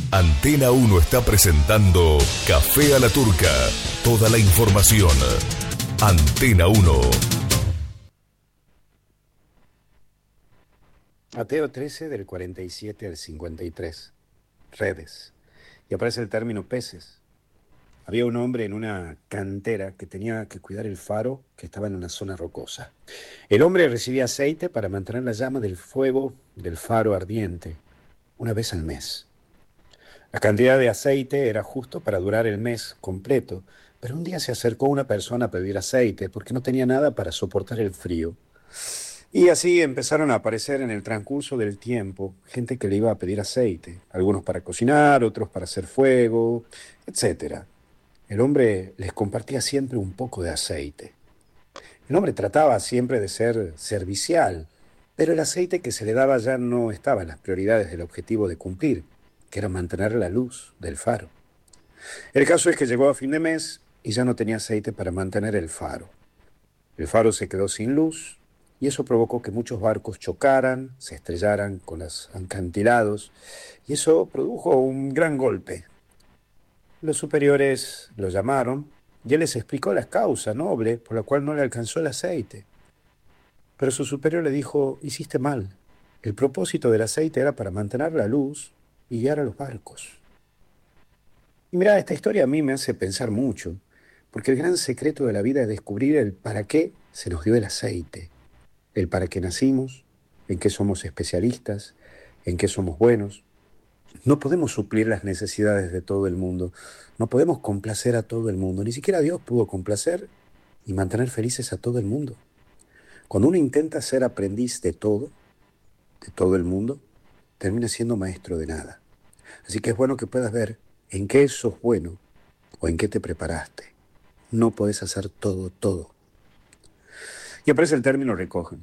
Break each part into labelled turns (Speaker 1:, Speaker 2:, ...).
Speaker 1: Antena 1 está presentando Café a la Turca. Toda la información. Antena 1.
Speaker 2: Mateo 13, del 47 al 53. Redes. Y aparece el término peces. Había un hombre en una cantera que tenía que cuidar el faro que estaba en una zona rocosa. El hombre recibía aceite para mantener la llama del fuego del faro ardiente una vez al mes. La cantidad de aceite era justo para durar el mes completo, pero un día se acercó una persona a pedir aceite porque no tenía nada para soportar el frío. Y así empezaron a aparecer en el transcurso del tiempo gente que le iba a pedir aceite, algunos para cocinar, otros para hacer fuego, etc. El hombre les compartía siempre un poco de aceite. El hombre trataba siempre de ser servicial, pero el aceite que se le daba ya no estaba en las prioridades del objetivo de cumplir, que era mantener la luz del faro. El caso es que llegó a fin de mes y ya no tenía aceite para mantener el faro. El faro se quedó sin luz y eso provocó que muchos barcos chocaran, se estrellaran con los acantilados y eso produjo un gran golpe. Los superiores lo llamaron y él les explicó la causa noble por la cual no le alcanzó el aceite. Pero su superior le dijo: hiciste mal. El propósito del aceite era para mantener la luz y guiar a los barcos. Y mira, esta historia a mí me hace pensar mucho, porque el gran secreto de la vida es descubrir el para qué se nos dio el aceite, el para qué nacimos, en qué somos especialistas, en qué somos buenos. No podemos suplir las necesidades de todo el mundo, no podemos complacer a todo el mundo, ni siquiera Dios pudo complacer y mantener felices a todo el mundo. Cuando uno intenta ser aprendiz de todo el mundo, termina siendo maestro de nada. Así que es bueno que puedas ver en qué sos bueno o en qué te preparaste. No podés hacer todo. Y aparece el término recogen.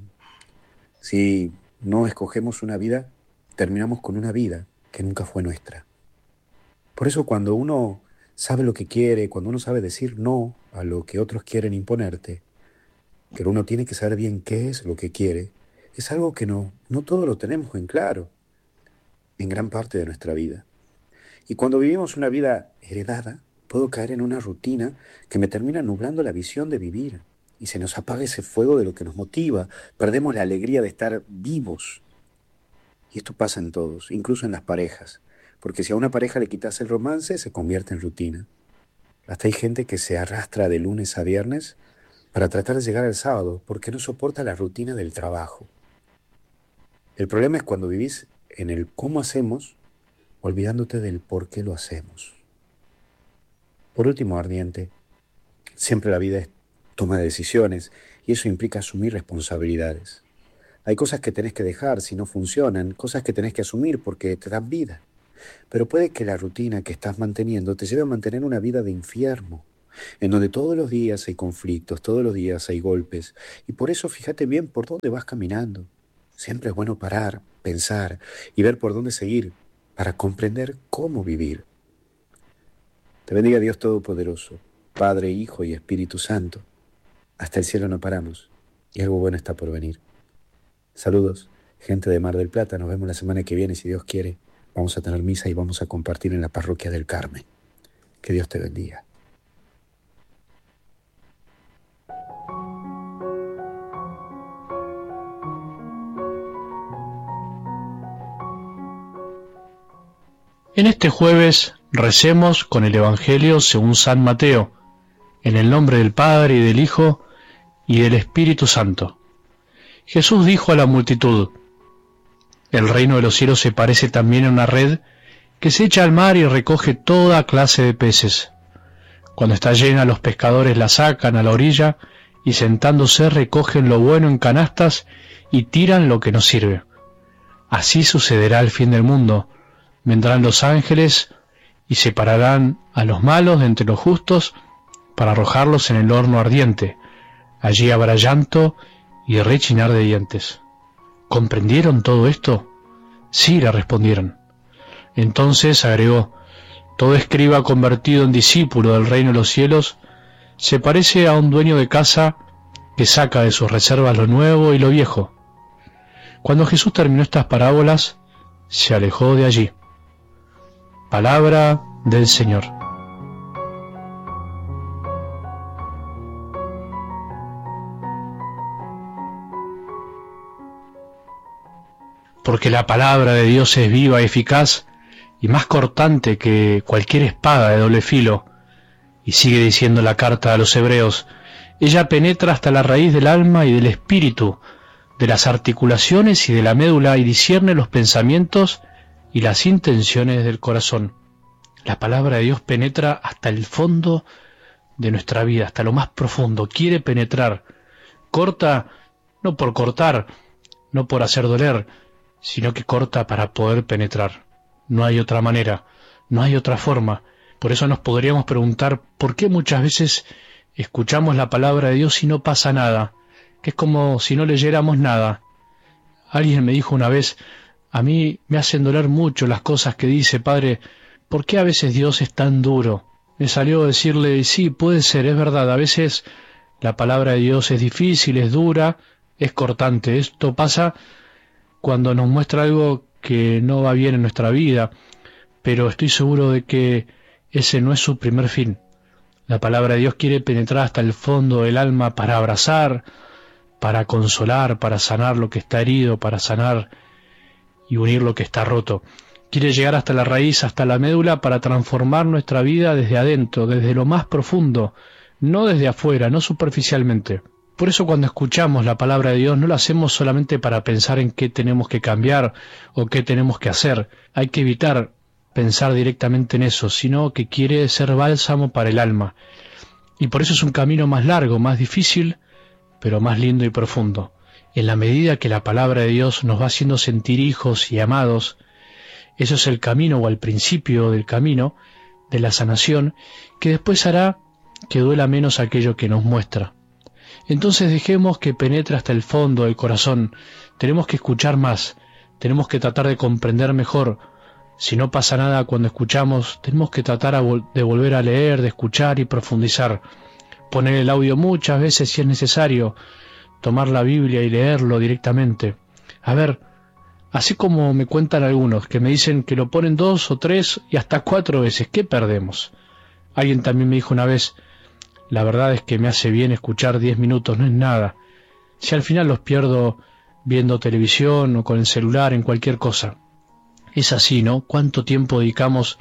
Speaker 2: Si no escogemos una vida, terminamos con una vida que nunca fue nuestra. Por eso cuando uno sabe lo que quiere, cuando uno sabe decir no a lo que otros quieren imponerte, pero uno tiene que saber bien qué es lo que quiere, es algo que no todo lo tenemos en claro en gran parte de nuestra vida. Y cuando vivimos una vida heredada, puedo caer en una rutina que me termina nublando la visión de vivir y se nos apaga ese fuego de lo que nos motiva, perdemos la alegría de estar vivos. Y esto pasa en todos, incluso en las parejas, porque si a una pareja le quitas el romance, se convierte en rutina. Hasta hay gente que se arrastra de lunes a viernes para tratar de llegar al sábado porque no soporta la rutina del trabajo. El problema es cuando vivís en el cómo hacemos, olvidándote del por qué lo hacemos. Por último, ardiente, siempre la vida es toma de decisiones y eso implica asumir responsabilidades. Hay cosas que tenés que dejar si no funcionan, cosas que tenés que asumir porque te dan vida. Pero puede que la rutina que estás manteniendo te lleve a mantener una vida de infierno, en donde todos los días hay conflictos, todos los días hay golpes. Y por eso fíjate bien por dónde vas caminando. Siempre es bueno parar, pensar y ver por dónde seguir para comprender cómo vivir. Te bendiga Dios Todopoderoso, Padre, Hijo y Espíritu Santo. Hasta el cielo no paramos y algo bueno está por venir. Saludos, gente de Mar del Plata. Nos vemos la semana que viene, si Dios quiere. Vamos a tener misa y vamos a compartir en la parroquia del Carmen. Que Dios te bendiga.
Speaker 3: En este jueves recemos con el Evangelio según San Mateo, en el nombre del Padre y del Hijo y del Espíritu Santo. Jesús dijo a la multitud: el reino de los cielos se parece también a una red que se echa al mar y recoge toda clase de peces. Cuando está llena, los pescadores la sacan a la orilla y sentándose recogen lo bueno en canastas y tiran lo que no sirve. Así sucederá al fin del mundo. Vendrán los ángeles y separarán a los malos de entre los justos para arrojarlos en el horno ardiente. Allí habrá llanto y rechinar de dientes. ¿Comprendieron todo esto? Sí, le respondieron. Entonces agregó: todo escriba convertido en discípulo del reino de los cielos se parece a un dueño de casa que saca de sus reservas lo nuevo y lo viejo. Cuando Jesús terminó estas parábolas, se alejó de allí. Palabra del Señor. Porque la palabra de Dios es viva y eficaz y más cortante que cualquier espada de doble filo. Y sigue diciendo la carta a los hebreos, ella penetra hasta la raíz del alma y del espíritu, de las articulaciones y de la médula, y discierne los pensamientos y las intenciones del corazón. La palabra de Dios penetra hasta el fondo de nuestra vida, hasta lo más profundo, quiere penetrar. Corta no por cortar, no por hacer doler, sino que corta para poder penetrar. No hay otra manera, no hay otra forma. Por eso nos podríamos preguntar por qué muchas veces escuchamos la palabra de Dios y no pasa nada, que es como si no leyéramos nada. Alguien me dijo una vez, a mí me hacen doler mucho las cosas que dice, Padre, ¿por qué a veces Dios es tan duro? Me salió a decirle, sí, puede ser, es verdad, a veces la palabra de Dios es difícil, es dura, es cortante. Esto pasa cuando nos muestra algo que no va bien en nuestra vida, pero estoy seguro de que ese no es su primer fin. La palabra de Dios quiere penetrar hasta el fondo del alma para abrazar, para consolar, para sanar lo que está herido, para sanar y unir lo que está roto. Quiere llegar hasta la raíz, hasta la médula, para transformar nuestra vida desde adentro, desde lo más profundo, no desde afuera, no superficialmente. Por eso cuando escuchamos la palabra de Dios no lo hacemos solamente para pensar en qué tenemos que cambiar o qué tenemos que hacer. Hay que evitar pensar directamente en eso, sino que quiere ser bálsamo para el alma. Y por eso es un camino más largo, más difícil, pero más lindo y profundo. En la medida que la palabra de Dios nos va haciendo sentir hijos y amados, eso es el camino o el principio del camino de la sanación, que después hará que duela menos aquello que nos muestra. Entonces dejemos que penetre hasta el fondo del corazón. Tenemos que escuchar más, tenemos que tratar de comprender mejor. Si no pasa nada cuando escuchamos, tenemos que tratar de volver a leer, de escuchar y profundizar. Poner el audio muchas veces si es necesario, tomar la Biblia y leerlo directamente. A ver, así como me cuentan algunos que me dicen que lo ponen 2 o 3 y hasta 4 veces, ¿qué perdemos? Alguien también me dijo una vez, la verdad es que me hace bien escuchar 10 minutos, no es nada. Si al final los pierdo viendo televisión o con el celular, en cualquier cosa. Es así, ¿no? ¿Cuánto tiempo dedicamos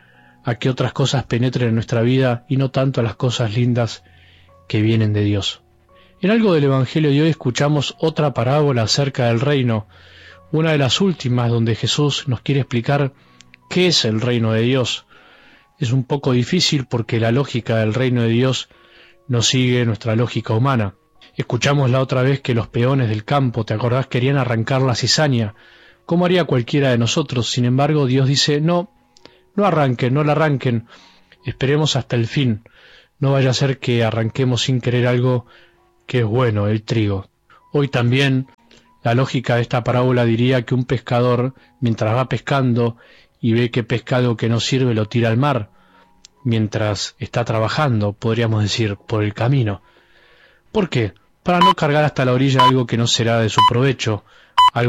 Speaker 3: a que otras cosas penetren en nuestra vida y no tanto a las cosas lindas que vienen de Dios? En algo del Evangelio de hoy escuchamos otra parábola acerca del reino, una de las últimas donde Jesús nos quiere explicar qué es el reino de Dios. Es un poco difícil porque la lógica del reino de Dios no sigue nuestra lógica humana. Escuchamos la otra vez que los peones del campo, ¿te acordás?, querían arrancar la cizaña, como haría cualquiera de nosotros. Sin embargo, Dios dice, no la arranquen, esperemos hasta el fin. No vaya a ser que arranquemos sin querer algo que es bueno, el trigo. Hoy también la lógica de esta parábola diría que un pescador, mientras va pescando y ve que pesca algo que no sirve, lo tira al mar, mientras está trabajando, podríamos decir, por el camino. ¿Por qué? Para no cargar hasta la orilla algo que no será de su provecho,